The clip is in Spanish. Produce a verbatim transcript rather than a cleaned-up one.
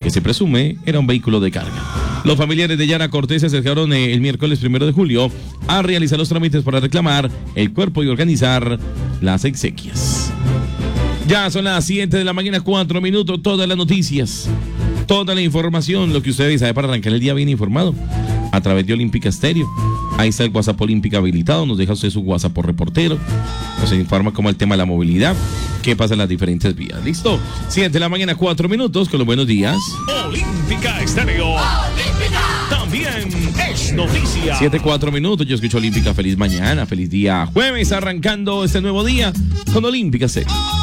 que se presume era un vehículo de carga. Los familiares de Yana Cortés se acercaron el miércoles primero de julio a realizar los trámites para reclamar el cuerpo y organizar las exequias. Ya son las siete de la mañana, cuatro minutos, todas las noticias, toda la información, lo que ustedes saben para arrancar el día bien informado, a través de Olímpica Estéreo. Ahí está el WhatsApp Olímpica habilitado, nos deja usted su WhatsApp por reportero, nos informa cómo el tema de la movilidad, qué pasa en las diferentes vías. ¿Listo? siete de la mañana, cuatro minutos, con los buenos días. Olímpica Estéreo. Olímpica. También es noticia. siete, cuatro minutos, yo escucho Olímpica. Feliz mañana, feliz día jueves, arrancando este nuevo día con Olímpica Estéreo.